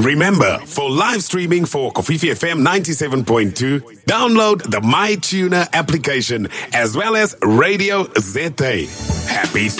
Remember, for live streaming for Kofifi FM 97.2, download the MyTuner application as well as Radio ZA. Happy